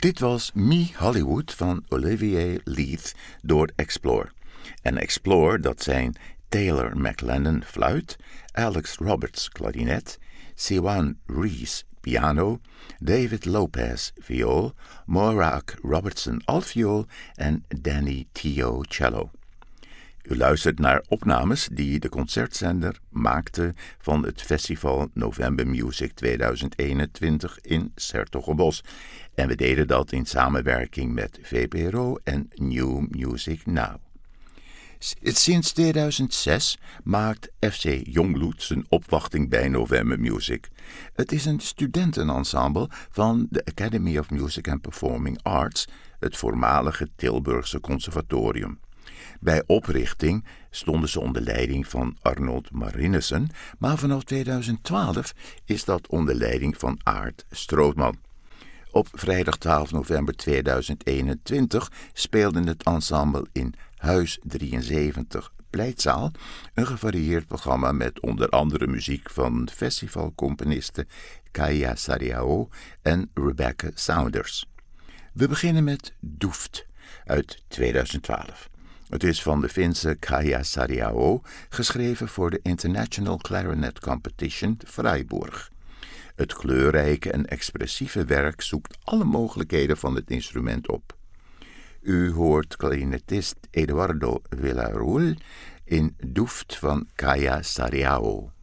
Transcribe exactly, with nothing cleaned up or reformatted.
Dit was Me Hollywood van Olivier Leith door Explore. En Explore, dat zijn Taylor McLennan fluit, Alex Roberts klarinet, Siwan Rees piano, David Lopez viool, Morak Robertson altviool en Danny Tio cello. U luistert naar opnames die de concertzender maakte van het festival November Music tweeduizend eenentwintig in 's-Hertogenbosch. En we deden dat in samenwerking met V P R O en New Music Now. Sinds tweeduizend zes maakt F C Jongbloed zijn opwachting bij November Music. Het is een studentenensemble van de Academy of Music and Performing Arts, het voormalige Tilburgse conservatorium. Bij oprichting stonden ze onder leiding van Arnold Marinissen, maar vanaf tweeduizend twaalf is dat onder leiding van Aart Strootman. Op vrijdag twaalf november tweeduizend eenentwintig speelde het ensemble in Huis drieënzeventig Pleitzaal, een gevarieerd programma met onder andere muziek van festivalcomponisten Kaya Sariao en Rebecca Saunders. We beginnen met Doeft uit tweeduizend twaalf. Het is van de Finse Kaya Sariao, geschreven voor de International Clarinet Competition Freiburg. Het kleurrijke en expressieve werk zoekt alle mogelijkheden van het instrument op. U hoort klarinetist Eduardo Villarroel in Doeft van Kaya Sariao.